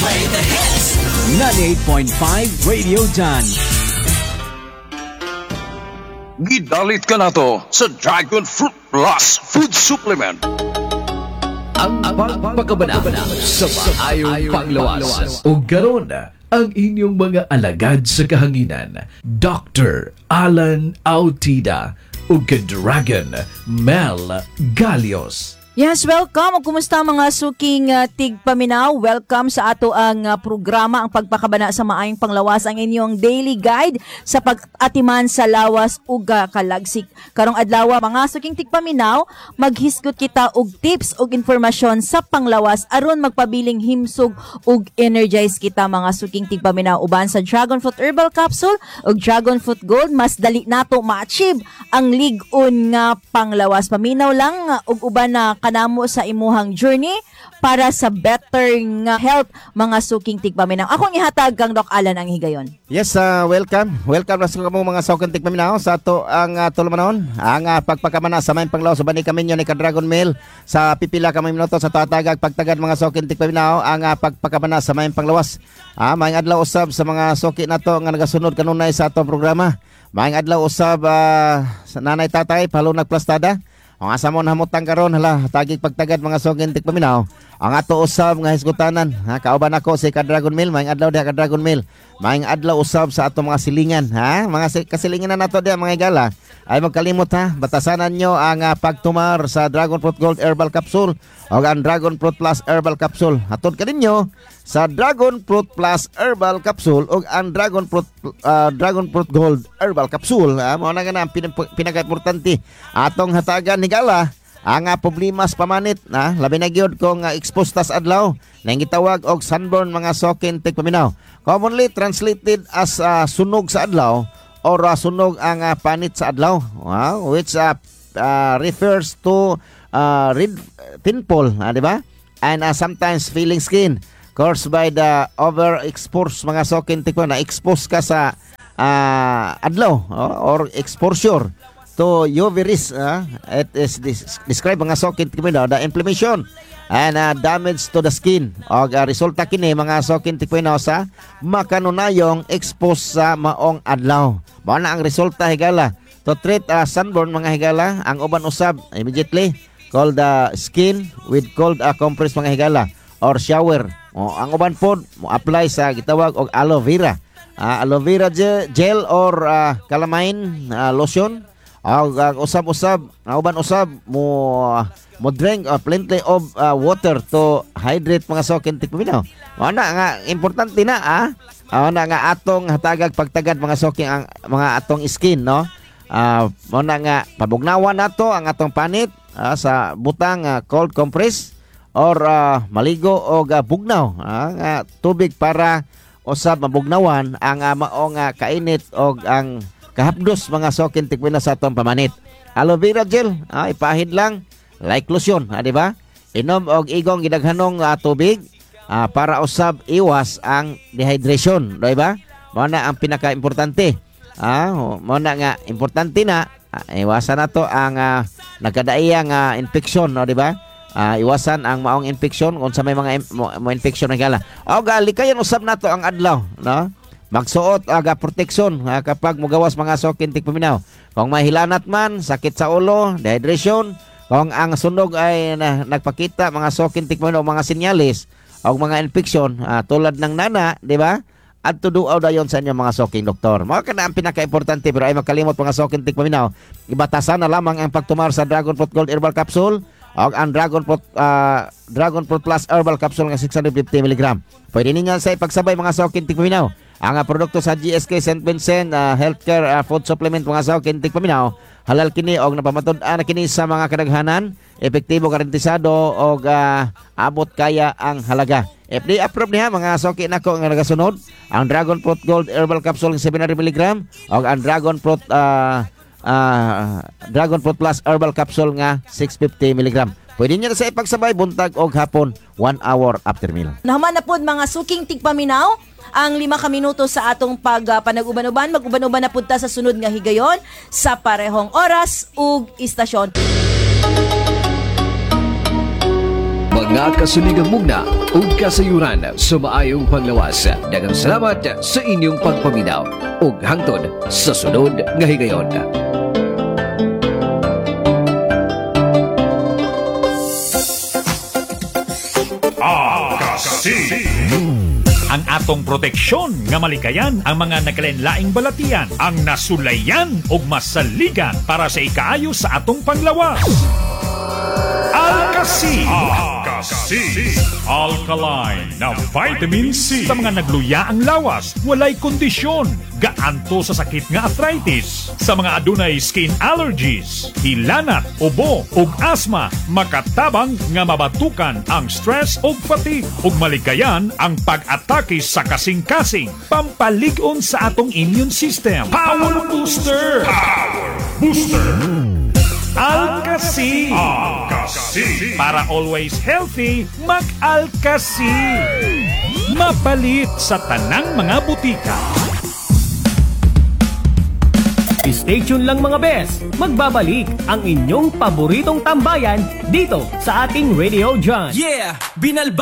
Play the hits. 98.5 Radio Done. Gidalit ka na to sa Dragon Fruit Plus Food Supplement. Ang pagpakabanabana sa maayong panglawas. O garon ang inyong mga alagad sa kahanginan. Dr. Alan Autida o Dragon Mel Galios. Yes, welcome. Kumusta mga suking tigpaminaw? Welcome sa ato ang programa, ang pagpakabana sa maayong panglawas, ang inyong daily guide sa pag-atiman sa lawas ug kalagsik. Karong adlaw mga suking tigpaminaw, maghisgot kita og tips og informasyon sa panglawas aron magpabiling himsog ug energize kita mga suking tigpaminaw uban sa Dragon Fruit Herbal Capsule ug Dragon Fruit Gold. Mas dali nato ma-achieve ang lig-on nga panglawas. Paminaw lang og uban na kanamo sa imuhang journey para sa better nga health mga suking tigpaminaw. Akong ihatag kang Doc Alan ang higayon. Yes, welcome. Welcome na sa mga suking tigpaminaw sa ato ang tulumanon. Ang pagpakamana sa maayong panglawas sa bani kami ni Dragon Mail sa pipila ka mga minuto sa tatagag pagtagad mga suking tigpaminaw ang pagpakamana sa maayong panglawas. Maayong adlaw usab sa mga suki nato nga nagasunod kanunay sa atong programa. Maayong adlaw usab sa nanay tatay palunag plastada. Ang asa mo namutang karon hala tagig pagtagad mga suging tigpaminaw. Ang ato usab nga hisgutanan, kauban ako si Dragon Mill, maayong adlaw diha Dragon Mill. Maayong adlaw usab sa ato mga silingan, mga kasilingan na nato diha mga igala. Ay magkalimot batasanan nyo ang pagtumar sa Dragon Fruit Gold Herbal Capsule o ang Dragon Fruit Plus Herbal Capsule. Hatod ka ninyo sa Dragon Fruit Plus Herbal Capsule o ang Dragon Fruit Gold Herbal Capsule. Mao na nga ang pinaka-importante atong hatagan higala ang problema sa pamanit labi na gyud kung exposed sa adlaw nang gitawag og sunburn mga suking tigpaminaw. Commonly translated as sunog sa adlaw or sunog ang panit sa adlaw, which refers to red pimple, di ba? And sometimes feeling skin caused by the overexposed mga suking tigpaminaw. Na-expose ka sa adlaw or exposure to UV rays. It is described mga suking tigpaminaw the inflammation and damage to the skin o resulta kini mga suking tigpaminaw sa makanunayong expose sa maong adlaw. Mao na ang resulta higala. To treat sunburn mga higala, ang uban usab immediately called the skin with cold compress mga higala or shower. Ang uban pod mo apply sa gitawag og aloe vera. Aloe vera gel or calamine lotion. Ang usab-usab, uban usab mo drink plenty of water to hydrate mga suking tigpaminaw. Mao na nga importante na na nga atong hatagag pagtagad mga suking ang mga atong skin, no? Mao na nga pabugnawan nato ang atong panit sa butang cold compress or maligo og bugnaw nga tubig para usab mabugnawan ang maong kainit og ang kahapdos mga suking tigpaminaw sa atong pamanit. Aloe vera gel, ipahid lang like lotion, di ba? Inom og igong gidaghanong tubig para usab iwas ang dehydration, di ba? Mao na ang pinaka-importante. Mao na nga importante na iwasan nato ang nagkadaiyang infection, no, di ba? Iwasan ang maong infection kung sa may mga infection na gala. O likayan usab nato ang adlaw, no? Magsuot aga protection kapag mugawas mga suking tigpaminaw. Kung mahilanat man, sakit sa ulo, dehydration, kung ang sunog ay nagpakita mga suking tigpaminaw mga sinyalis o mga infection tulad ng nana, di ba? At tuduaw dayon sa inyo mga suking doktor. Mao kana ang pinaka-importante pero ay makalimot mga suking tigpaminaw. Ibatasan na lamang ang pagtumar sa Dragon Fruit Gold Herbal Capsule o ang Dragon Fruit Plus Herbal Capsule nga 650 mg. Pwede ninyo sa ipagsabay mga suking tigpaminaw. Ang produkto sa GSK St. Vincent Healthcare Food Supplement mga suking tigpaminaw, halal kini og napamatud-an kini sa mga kadaghanan, epektibo garantisado og abot kaya ang halaga. FDA approved niya mga suki nako nga nagasunod ang Dragon Fruit Gold Herbal Capsule 700 mg og ang Dragon Fruit Plus Herbal Capsule nga 650 mg. Pwede niyo na sa ipagsabay buntag og hapon 1 hour after meal. Naman na pod mga suking tigpaminaw ang 5 ka minuto sa atong panag-uban-uban. Mag-uban-uban na punta sa sunod nga higayon sa parehong oras ug istasyon. nga kasuligang mugna ug kasayuran sa maayong panglawas. Daghang salamat sa inyong pagpaminaw ug hangtod sa sunod nga higayon. Ang atong proteksyon nga malikayan ang mga nakalenlaing balatian, ang nasulayan ug masaligan para sa ikaayo sa atong panglawas. Alkasi. Alkaline na vitamin C sa mga nagluya ang lawas, walay kondisyon, gaanto sa sakit nga arthritis, sa mga adunay skin allergies, hilanat, ubo ug asthma, makatabang nga mabatukan ang stress ug fatigue ug malikayan ang pag-atake sa kasing-kasing, pampalig-on sa atong immune system. Power Booster. Alkasi. Para always healthy, mag-Alkasi. Mapalit sa tanang mga butika. Stay tuned lang mga bes. Magbabalik ang inyong paboritong tambayan dito sa ating Radio John. Yeah! Binalba